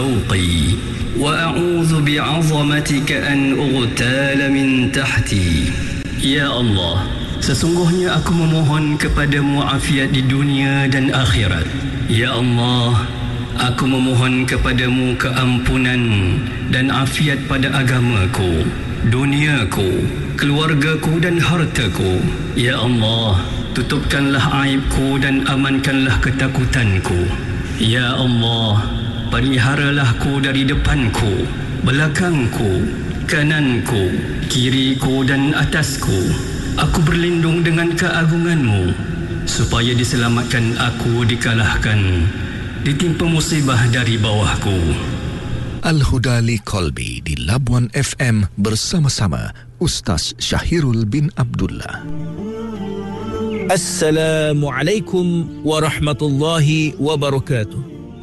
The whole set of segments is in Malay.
فوقي وأعوذ بعظمتك أن أغتال من تحتي. Ya Allah, sesungguhnya aku memohon kepadamu afiat di dunia dan akhirat. Ya Allah, aku memohon kepadamu keampunan dan afiat pada agamaku, duniaku, keluargaku dan hartaku. Ya Allah, tutupkanlah aibku dan amankanlah ketakutanku. Ya Allah, peliharalah-Ku dari depanku, belakangku, kananku, kiriku dan atasku. Aku berlindung dengan keagungan-Mu, supaya diselamatkan aku dikalahkan, ditimpa musibah dari bawahku. Al-Huda Liqalbi di Labuan FM bersama-sama Ustaz Syahirul bin Abdullah. Assalamualaikum warahmatullahi wabarakatuh.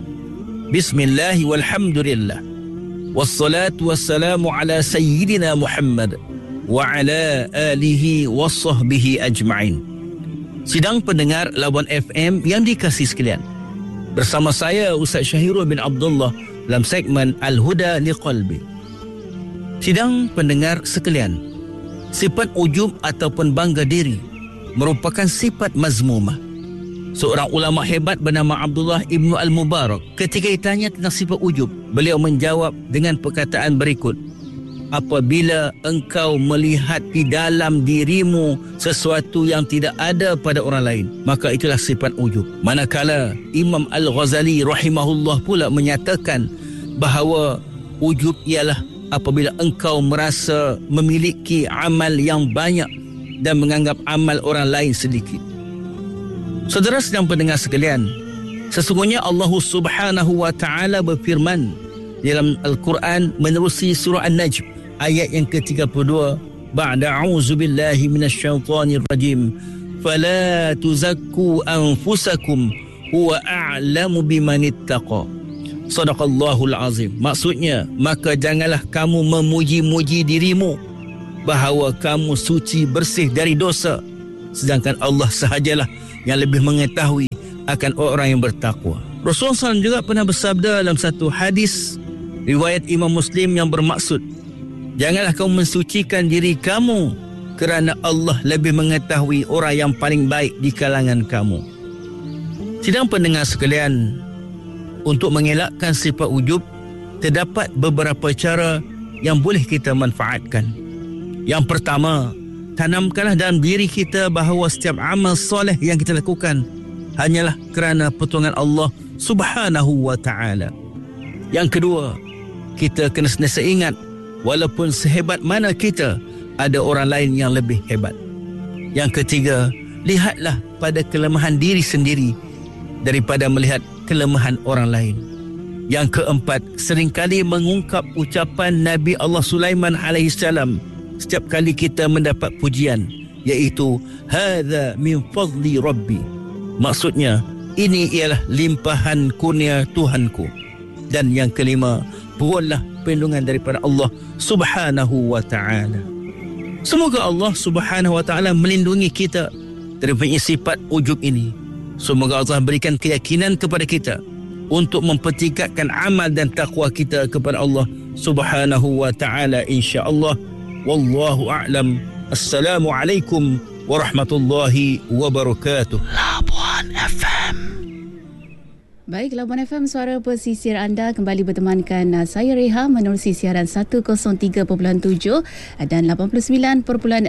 Bismillah walhamdulillah. Wassalatu wassalamu ala sayyidina Muhammad wa ala alihi wa sahbihi ajma'in. Sidang pendengar Labuan FM yang dikasihi sekalian, bersama saya Ustaz Syahirul bin Abdullah dalam segmen Al-Huda Liqalbi. Sidang pendengar sekalian, sifat ujub ataupun bangga diri merupakan sifat mazmumah. Seorang ulama hebat bernama Abdullah Ibnu Al-Mubarak, ketika ditanya tentang sifat ujub, beliau menjawab dengan perkataan berikut: apabila engkau melihat di dalam dirimu sesuatu yang tidak ada pada orang lain, maka itulah sifat ujub. Manakala Imam Al-Ghazali rahimahullah pula menyatakan bahawa ujub ialah apabila engkau merasa memiliki amal yang banyak dan menganggap amal orang lain sedikit. Saudara sedang pendengar sekalian, sesungguhnya Allah Subhanahu wa taala berfirman dalam Al-Quran menerusi surah An-Najm ayat yang ke-32, ba'da a'udzubillahi minasyaitonir rajim, fala tuzakku anfusakum huwa a'lamu bimanittaqa. Sadaqallahul azim. Maksudnya, maka janganlah kamu memuji-muji dirimu bahawa kamu suci bersih dari dosa, sedangkan Allah sahajalah yang lebih mengetahui akan orang yang bertakwa. Rasulullah SAW juga pernah bersabda dalam satu hadis riwayat Imam Muslim yang bermaksud, janganlah kamu mensucikan diri kamu kerana Allah lebih mengetahui orang yang paling baik di kalangan kamu. Sidang pendengar sekalian, untuk mengelakkan sifat ujub, terdapat beberapa cara yang boleh kita manfaatkan. Yang pertama, tanamkanlah dalam diri kita bahawa setiap amal soleh yang kita lakukan hanyalah kerana pertolongan Allah Subhanahu wa ta'ala. Yang kedua, kita kena sentiasa ingat, walaupun sehebat mana kita, ada orang lain yang lebih hebat. Yang ketiga, lihatlah pada kelemahan diri sendiri daripada melihat kelemahan orang lain. Yang keempat, seringkali mengungkap ucapan Nabi Allah Sulaiman alaihissalam setiap kali kita mendapat pujian, iaitu hadza min fadli rabbi. Maksudnya, ini ialah limpahan kurnia Tuhanku. Dan yang kelima, mohonlah perlindungan daripada Allah Subhanahu wa ta'ala. Semoga Allah Subhanahu wa ta'ala melindungi kita daripada sifat ujub ini. Semoga Allah berikan keyakinan kepada kita untuk mempertingkatkan amal dan takwa kita kepada Allah Subhanahu wa ta'ala, insya-Allah. Wallahu a'lam. Assalamualaikum warahmatullahi wabarakatuh. Labuan FM. Baik, Labuan FM, suara pesisir anda kembali bertemankan saya Reha menerusi siaran 103.7 dan 89.4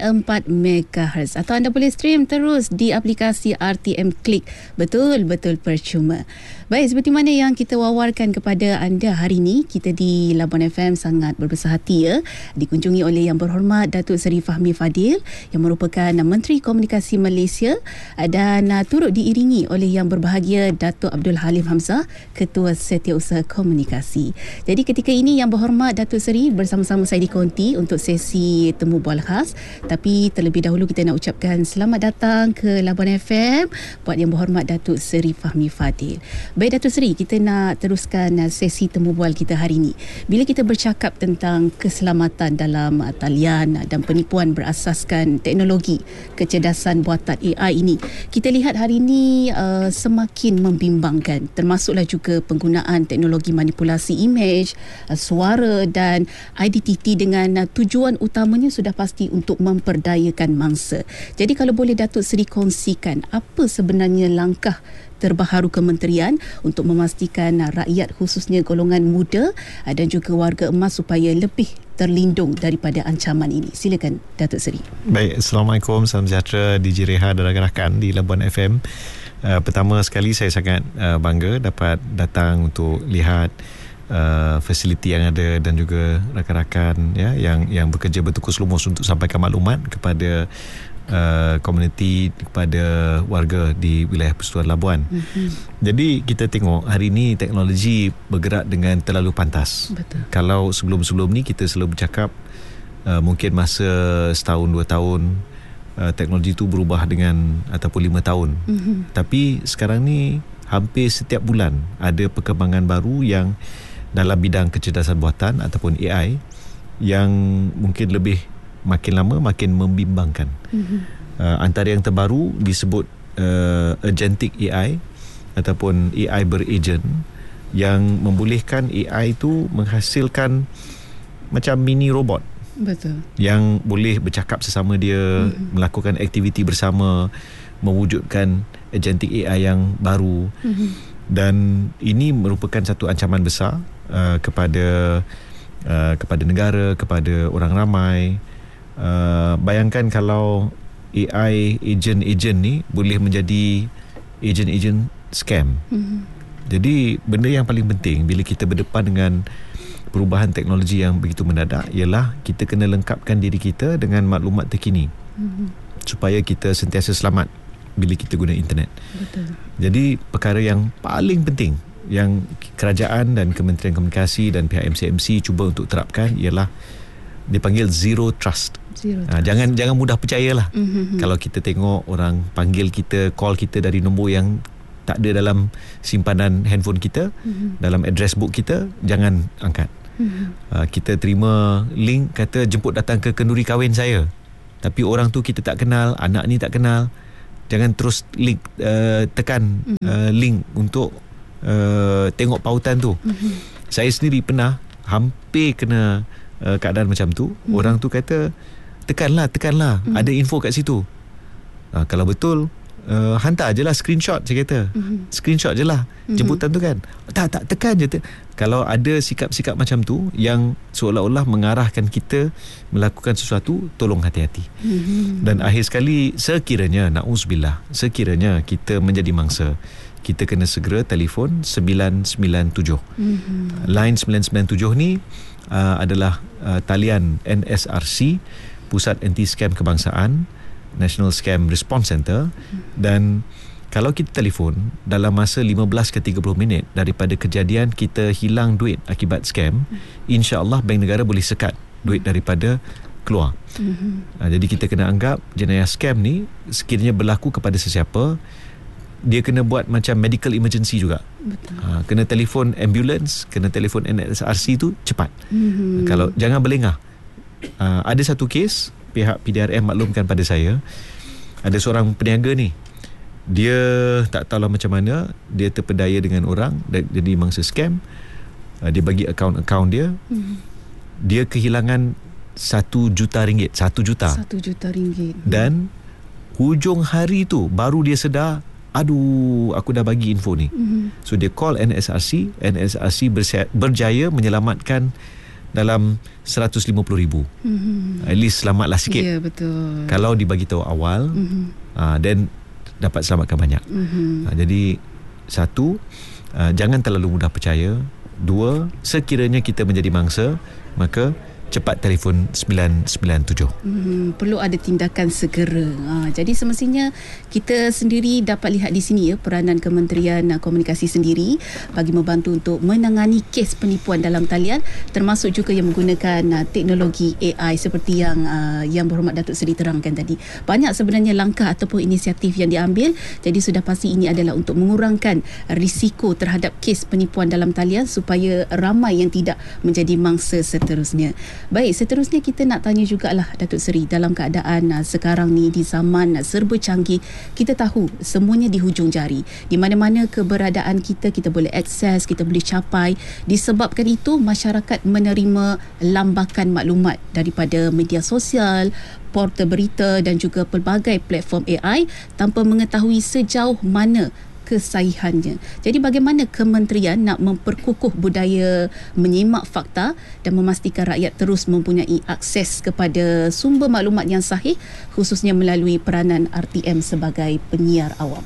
MHz. Atau anda boleh stream terus di aplikasi RTM Klik. Betul-betul percuma. Baik, seperti mana yang kita wawarkan kepada anda hari ini, kita di Labuan FM sangat berbesar hati dikunjungi oleh Yang Berhormat Datuk Seri Fahmi Fadil yang merupakan Menteri Komunikasi Malaysia dan turut diiringi oleh Yang Berbahagia Datuk Abdul Halim Hamzah, Ketua Setiausaha Komunikasi. Jadi ketika ini Yang Berhormat Datuk Seri bersama-sama saya di Konti untuk sesi temu bual khas. Tapi terlebih dahulu kita nak ucapkan selamat datang ke Labuan FM buat Yang Berhormat Datuk Seri Fahmi Fadil. Baik Datuk Seri, kita nak teruskan sesi temu bual kita hari ini. Bila kita bercakap tentang keselamatan dalam talian dan penipuan berasaskan teknologi kecerdasan buatan AI ini, kita lihat hari ini semakin membimbangkan, termasuklah juga penggunaan teknologi manipulasi imej, suara dan identiti dengan tujuan utamanya sudah pasti untuk memperdayakan mangsa. Jadi kalau boleh Datuk Seri kongsikan apa sebenarnya langkah terbaharu kementerian untuk memastikan rakyat khususnya golongan muda dan juga warga emas supaya lebih terlindung daripada ancaman ini. Silakan Datuk Seri. Baik, Assalamualaikum, salam sejahtera DJ Reha dan rakan-rakan di Labuan FM. Pertama sekali saya sangat bangga dapat datang untuk lihat fasiliti yang ada dan juga rakan-rakan ya yang bekerja bertukus lumus untuk sampaikan maklumat kepada komuniti, kepada warga di wilayah Persekutuan Labuan. Jadi kita tengok hari ini teknologi bergerak dengan terlalu pantas. Betul. Kalau sebelum-sebelum ni kita selalu bercakap mungkin masa setahun 2 tahun teknologi itu berubah dengan ataupun 5 tahun. Tapi sekarang ni hampir setiap bulan ada perkembangan baru yang dalam bidang kecerdasan buatan ataupun AI yang mungkin lebih makin lama makin membimbangkan. Antara yang terbaru disebut agentic AI ataupun AI beragent yang membolehkan AI itu menghasilkan macam mini robot. Betul. Yang boleh bercakap sesama dia, melakukan aktiviti bersama, mewujudkan agentic AI yang baru. Dan ini merupakan satu ancaman besar kepada negara, kepada orang ramai. Bayangkan kalau AI agent ni boleh menjadi agent scam. Jadi benda yang paling penting bila kita berdepan dengan perubahan teknologi yang begitu mendadak ialah kita kena lengkapkan diri kita dengan maklumat terkini supaya kita sentiasa selamat bila kita guna internet. Betul. Jadi perkara yang paling penting yang kerajaan dan Kementerian Komunikasi dan pihak MCMC cuba untuk terapkan ialah dipanggil zero trust. Jangan mudah percayalah. Kalau kita tengok orang panggil kita, call kita dari nombor yang tak ada dalam simpanan handphone kita, dalam address book kita, jangan angkat. Kita terima link kata jemput datang ke kenduri kahwin saya, tapi orang tu kita tak kenal, anak ni tak kenal, jangan terus link, tekan link untuk tengok pautan tu. Saya sendiri pernah hampir kena keadaan macam tu. Orang tu kata tekanlah ada info kat situ. Kalau betul hantar je lah screenshot. Saya kata screenshot je lah jemputan tu kan. Tak tekan je. Kalau ada sikap-sikap macam tu yang seolah-olah mengarahkan kita melakukan sesuatu, tolong hati-hati. Dan akhir sekali, sekiranya na'udzubillah, sekiranya kita menjadi mangsa, kita kena segera telefon 997. Line 997 ni adalah talian NSRC, Pusat Anti-Scam Kebangsaan, National Scam Response Center. Dan kalau kita telefon dalam masa 15 ke 30 minit daripada kejadian kita hilang duit akibat scam, insya-Allah bank negara boleh sekat duit daripada keluar. Jadi kita kena anggap jenayah scam ni sekiranya berlaku kepada sesiapa, dia kena buat macam medical emergency juga. Kena telefon ambulance, kena telefon NSRC tu cepat. Kalau jangan berlengah. Ada satu kes pihak PDRM maklumkan pada saya, ada seorang peniaga ni, dia tak tahulah macam mana dia terpedaya dengan orang, jadi mangsa scam. Dia bagi akaun dia, dia kehilangan 1 juta ringgit. 1 juta ringgit. Dan hujung hari tu baru dia sedar, aduh, aku dah bagi info ni. So dia call NSRC berjaya menyelamatkan dalam 150,000. At least selamatlah sikit. Ya, betul. Kalau dibagi tahu awal, then dapat selamatkan banyak. Jadi satu, jangan terlalu mudah percaya. Dua, sekiranya kita menjadi mangsa, maka cepat telefon 997. Perlu ada tindakan segera. Jadi semestinya kita sendiri dapat lihat di sini peranan Kementerian Komunikasi sendiri bagi membantu untuk menangani kes penipuan dalam talian, termasuk juga yang menggunakan teknologi AI seperti yang Berhormat Datuk Seri terangkan tadi. Banyak sebenarnya langkah ataupun inisiatif yang diambil. Jadi sudah pasti ini adalah untuk mengurangkan risiko terhadap kes penipuan dalam talian supaya ramai yang tidak menjadi mangsa seterusnya. Baik, seterusnya kita nak tanya jugalah Datuk Seri, dalam keadaan sekarang ni di zaman serba canggih, kita tahu semuanya di hujung jari. Di mana-mana keberadaan kita boleh akses, kita boleh capai. Disebabkan itu masyarakat menerima lambakan maklumat daripada media sosial, portal berita dan juga pelbagai platform AI tanpa mengetahui sejauh mana kesahihannya. Jadi bagaimana kementerian nak memperkukuh budaya menyimak fakta dan memastikan rakyat terus mempunyai akses kepada sumber maklumat yang sahih, khususnya melalui peranan RTM sebagai penyiar awam?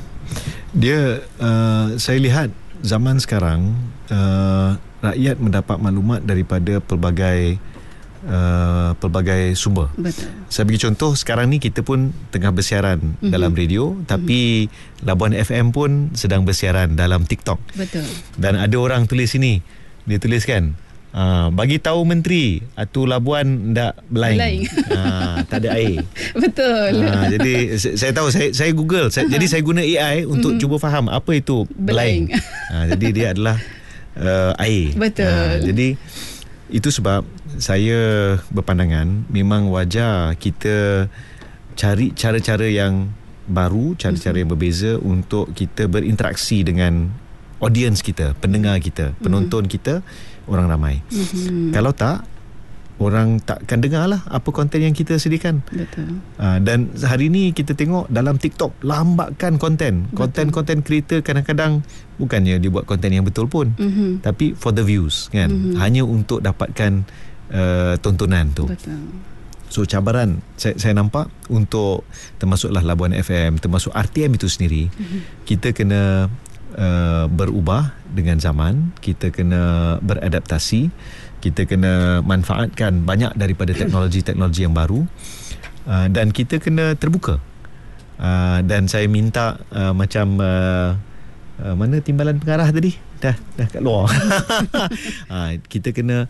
Saya lihat zaman sekarang rakyat mendapat maklumat daripada pelbagai sumber. Betul. Saya bagi contoh, sekarang ni kita pun tengah bersiaran dalam radio, tapi Labuan FM pun sedang bersiaran dalam TikTok. Betul. Dan ada orang tulis sini, dia tuliskan, bagi tahu menteri Atu Labuan ndak belaing. Tak ada air. Betul. Jadi saya tahu, saya Google, jadi saya guna AI untuk cuba faham apa itu belaing. Jadi dia adalah air. Betul. Jadi itu sebab saya berpandangan memang wajar kita cari cara-cara yang baru, cara-cara yang berbeza untuk kita berinteraksi dengan audience kita, pendengar kita, penonton kita, orang ramai. Kalau tak, orang takkan dengar lah apa konten yang kita sediakan. Betul. Dan hari ni kita tengok dalam TikTok lambakan konten. Konten creator kadang-kadang bukannya dia buat konten yang betul pun, tapi for the views kan, hanya untuk dapatkan tontonan tu. Betul. So cabaran saya nampak untuk termasuklah Labuan FM, termasuk RTM itu sendiri, kita kena berubah dengan zaman, kita kena beradaptasi, kita kena manfaatkan banyak daripada teknologi-teknologi yang baru, dan kita kena terbuka. Dan saya minta macam mana timbalan pengarah tadi? Dah kat luar. Kita kena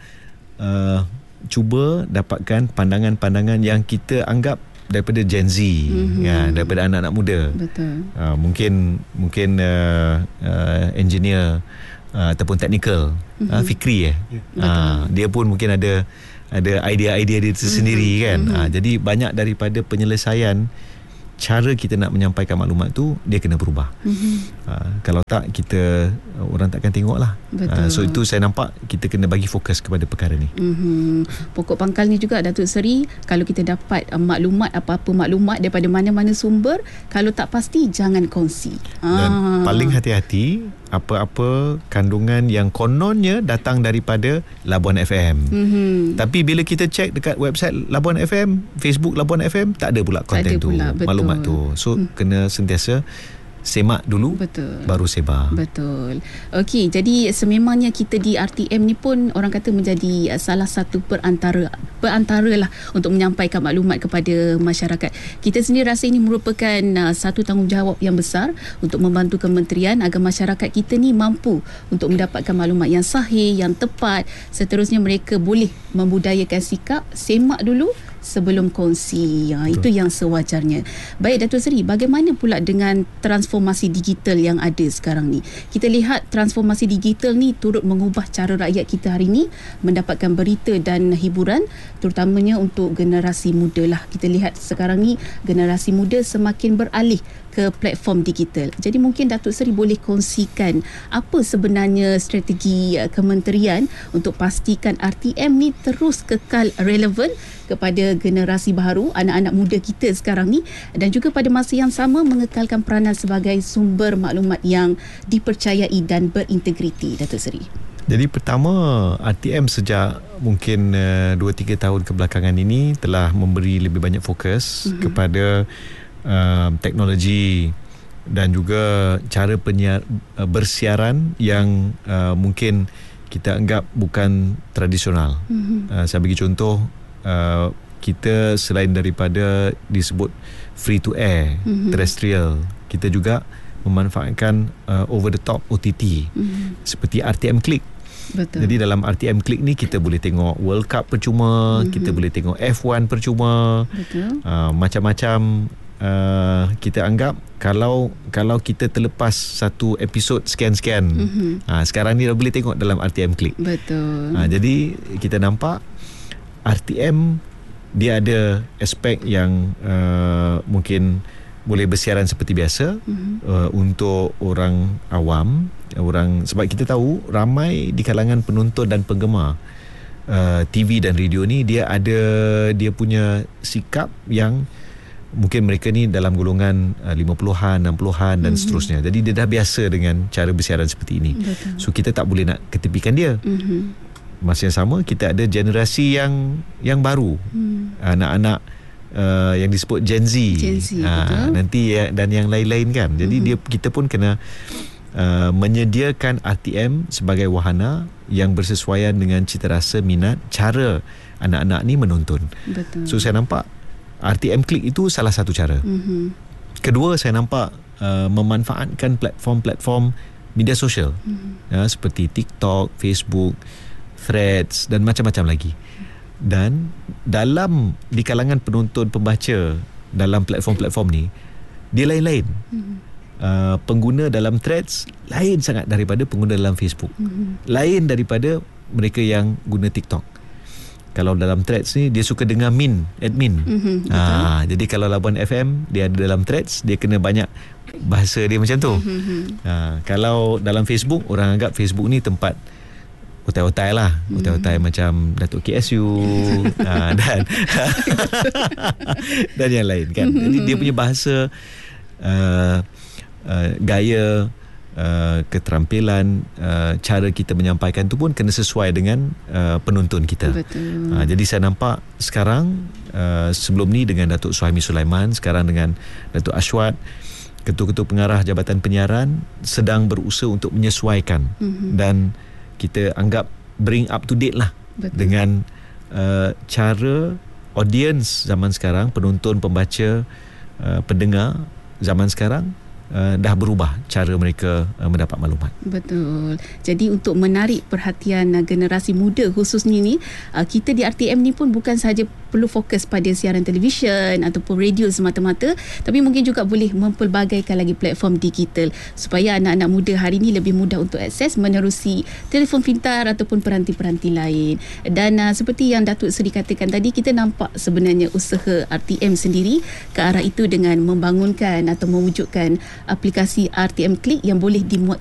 cuba dapatkan pandangan-pandangan yang kita anggap daripada Gen Z, daripada anak-anak muda. Betul. Mungkin engineer ataupun teknikal, Fikri dia pun mungkin ada idea-idea dia tersendiri kan. Jadi banyak daripada penyelesaian cara kita nak menyampaikan maklumat tu, dia kena berubah. Kalau tak, orang takkan tengok lah. So itu saya nampak kita kena bagi fokus kepada perkara ni. Pokok pangkalnya juga Datuk Seri, kalau kita dapat maklumat, apa-apa maklumat daripada mana-mana sumber, kalau tak pasti jangan kongsi. Dan paling hati-hati apa-apa kandungan yang kononnya datang daripada Labuan FM. Tapi bila kita cek dekat website Labuan FM, Facebook Labuan FM, tak ada pula konten tu, maklumat tu. So kena sentiasa semak dulu, betul, baru sebar. Betul. Okey, jadi sememangnya kita di RTM ni pun orang kata menjadi salah satu perantara lah untuk menyampaikan maklumat kepada masyarakat. Kita sendiri rasa ini merupakan satu tanggungjawab yang besar untuk membantu kementerian agar masyarakat kita ni mampu untuk mendapatkan maklumat yang sahih, yang tepat. Seterusnya mereka boleh membudayakan sikap semak dulu sebelum kongsi. Itu yang sewajarnya. Baik Datuk Seri, bagaimana pula dengan transformasi digital yang ada sekarang ni? Kita lihat transformasi digital ni turut mengubah cara rakyat kita hari ni mendapatkan berita dan hiburan, terutamanya untuk generasi muda lah. Kita lihat sekarang ni generasi muda semakin beralih ke platform digital. Jadi mungkin Datuk Seri boleh kongsikan apa sebenarnya strategi kementerian untuk pastikan RTM ni terus kekal relevan kepada generasi baru, anak-anak muda kita sekarang ni, dan juga pada masa yang sama mengekalkan peranan sebagai sumber maklumat yang dipercayai dan berintegriti, Datuk Seri. Jadi pertama, RTM sejak mungkin 2-3 tahun kebelakangan ini telah memberi lebih banyak fokus kepada teknologi dan juga cara bersiaran yang mungkin kita anggap bukan tradisional. Saya bagi contoh, kita selain daripada disebut free to air, terrestrial, kita juga memanfaatkan over the top OTT, seperti RTM Click. Betul. Jadi dalam RTM Click ni kita boleh tengok World Cup percuma, kita boleh tengok F1 percuma. Betul. Macam-macam. Kita anggap kalau kita terlepas satu episod sekian-sekian, sekarang ni dah boleh tengok dalam RTM Click. Betul. Jadi kita nampak RTM dia ada aspek yang mungkin boleh bersiaran seperti biasa untuk orang awam, sebab kita tahu ramai di kalangan penonton dan penggemar TV dan radio ni, dia punya sikap yang mungkin mereka ni dalam golongan 50-an, 60-an dan seterusnya. Jadi dia dah biasa dengan cara bersiaran seperti ini. Betul. So kita tak boleh nak ketepikan dia. Masa yang sama kita ada generasi yang baru, anak-anak yang disebut Gen Z, nanti dan yang lain-lain kan. Jadi kita pun kena menyediakan RTM sebagai wahana yang bersesuaian dengan cita rasa, minat, cara anak-anak ni menonton. Betul. So saya nampak RTM Click itu salah satu cara. Kedua, saya nampak memanfaatkan platform-platform media sosial, seperti TikTok, Facebook, Threads dan macam-macam lagi. Dan di kalangan penonton pembaca dalam platform-platform ni, dia lain-lain. Pengguna dalam Threads lain sangat daripada pengguna dalam Facebook, lain daripada mereka yang guna TikTok. Kalau dalam Threads ni dia suka dengar admin. Jadi kalau Labuan FM dia ada dalam Threads, dia kena banyak bahasa dia macam tu. Kalau dalam Facebook, orang anggap Facebook ni tempat otai-otai lah, otai-otai macam Datuk KSU dan yang lain kan. Jadi dia punya bahasa, gaya, keterampilan, cara kita menyampaikan tu pun kena sesuai dengan penonton kita. Betul. Jadi saya nampak sekarang, sebelum ni dengan Datuk Suhaimi Sulaiman, sekarang dengan Datuk Ashwat, ketua-ketua pengarah Jabatan Penyiaran sedang berusaha untuk menyesuaikan dan kita anggap bring up to date lah. Betul. Dengan cara audience zaman sekarang, penonton, pembaca, pendengar zaman sekarang dah berubah cara mereka mendapat maklumat. Betul. Jadi untuk menarik perhatian generasi muda khususnya ni, kita di RTM ni pun bukan sahaja perlu fokus pada siaran televisyen ataupun radio semata-mata, tapi mungkin juga boleh mempelbagaikan lagi platform digital supaya anak-anak muda hari ni lebih mudah untuk akses menerusi telefon pintar ataupun peranti-peranti lain. Dan seperti yang Datuk Seri katakan tadi, kita nampak sebenarnya usaha RTM sendiri ke arah itu dengan membangunkan atau mewujudkan aplikasi RTM Click yang boleh dimuat